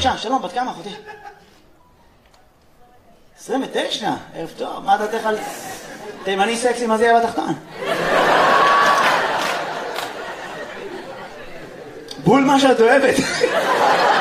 בבקשה, שלום, בת כמה, אחותי? 29, ערב טוב, מה דעתך על תימני סקסי, מה זה יהיה בתחתון? בול מה שאת אוהבת.